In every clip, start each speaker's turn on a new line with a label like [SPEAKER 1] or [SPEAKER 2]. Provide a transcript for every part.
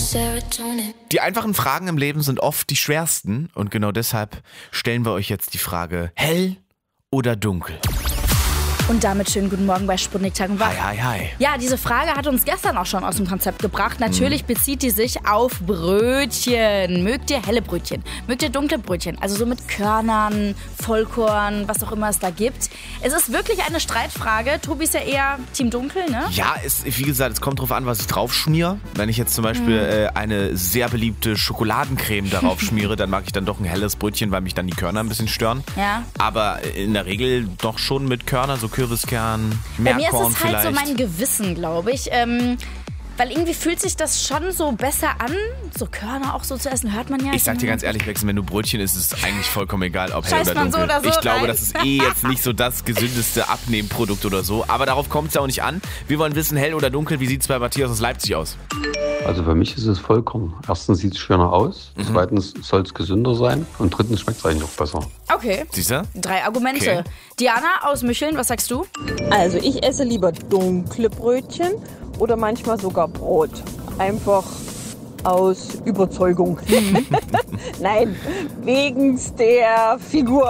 [SPEAKER 1] Die einfachen Fragen im Leben sind oft die schwersten und genau deshalb stellen wir euch jetzt die Frage, hell oder dunkel?
[SPEAKER 2] Und damit schönen guten Morgen bei Sputnik Tag und Wach.
[SPEAKER 1] Hi.
[SPEAKER 2] Ja, diese Frage hat uns gestern auch schon aus dem Konzept gebracht. Natürlich bezieht die sich auf Brötchen. Mögt ihr helle Brötchen? Mögt ihr dunkle Brötchen? Also so mit Körnern, Vollkorn, was auch immer es da gibt. Es ist wirklich eine Streitfrage. Tobi ist ja eher Team Dunkel, ne?
[SPEAKER 1] Ja, wie gesagt, es kommt drauf an, was ich drauf schmiere. Wenn ich jetzt zum Beispiel eine sehr beliebte Schokoladencreme darauf schmiere, dann mag ich dann doch ein helles Brötchen, weil mich dann die Körner ein bisschen stören.
[SPEAKER 2] Ja.
[SPEAKER 1] Aber in der Regel doch schon mit Körnern, so Kürbiskern, Meerkorn
[SPEAKER 2] Bei mir ist es halt
[SPEAKER 1] vielleicht.
[SPEAKER 2] so mein Gewissen, glaube ich. Weil irgendwie fühlt sich das schon so besser an. So Körner auch so zu essen, hört man ja.
[SPEAKER 1] Ich sag dir ganz ehrlich, Wechsel, wenn du Brötchen isst, ist es eigentlich vollkommen egal, ob hell
[SPEAKER 2] Scheißt
[SPEAKER 1] oder
[SPEAKER 2] man so
[SPEAKER 1] dunkel.
[SPEAKER 2] oder so
[SPEAKER 1] Ich glaube,
[SPEAKER 2] rein.
[SPEAKER 1] das ist jetzt nicht so das gesündeste Abnehmprodukt oder so. Aber darauf kommt es ja auch nicht an. Wir wollen wissen, hell oder dunkel, wie sieht es bei Matthias aus Leipzig aus?
[SPEAKER 3] Also für mich ist es vollkommen. Erstens sieht es schöner aus, zweitens soll es gesünder sein und drittens schmeckt es eigentlich noch besser.
[SPEAKER 2] Okay.
[SPEAKER 1] Siehst du?
[SPEAKER 2] 3 Argumente.
[SPEAKER 1] Okay.
[SPEAKER 2] Diana aus Mücheln, was sagst du?
[SPEAKER 4] Also ich esse lieber dunkle Brötchen oder manchmal sogar Brot. Einfach aus Überzeugung. Nein, wegen der Figur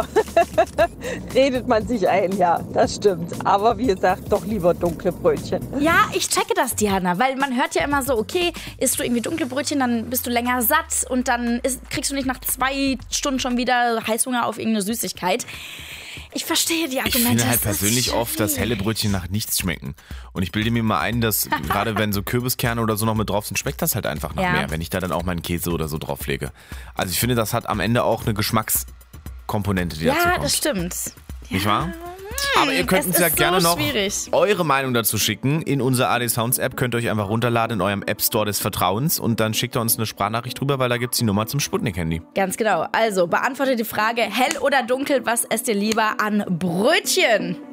[SPEAKER 4] redet man sich ein, ja, das stimmt. Aber wie gesagt, doch lieber dunkle Brötchen.
[SPEAKER 2] Ja, ich checke das, Diana, weil man hört ja immer so, okay, isst du irgendwie dunkle Brötchen, dann bist du länger satt und dann kriegst du nicht nach 2 Stunden schon wieder Heißhunger auf irgendeine Süßigkeit. Ich verstehe die Argumente.
[SPEAKER 1] Ich finde halt
[SPEAKER 2] das ist
[SPEAKER 1] persönlich oft, dass helle Brötchen nach nichts schmecken. Und ich bilde mir mal ein, dass gerade wenn so Kürbiskerne oder so noch mit drauf sind, schmeckt das halt einfach nach mehr, wenn ich da dann auch meinen Käse oder so drauf lege. Also ich finde, das hat am Ende auch eine Geschmackskomponente, die dazu kommt.
[SPEAKER 2] Ja, das stimmt.
[SPEAKER 1] Nicht wahr? Aber ihr könnt
[SPEAKER 2] es
[SPEAKER 1] uns ja
[SPEAKER 2] ist
[SPEAKER 1] gerne
[SPEAKER 2] so
[SPEAKER 1] noch
[SPEAKER 2] schwierig.
[SPEAKER 1] eure Meinung dazu schicken in unsere AD Sounds App. Könnt ihr euch einfach runterladen in eurem App Store des Vertrauens und dann schickt ihr uns eine Sprachnachricht drüber, weil da gibt's die Nummer zum Sputnik-Handy.
[SPEAKER 2] Ganz genau. Also beantwortet die Frage, hell oder dunkel, was esst ihr lieber an Brötchen?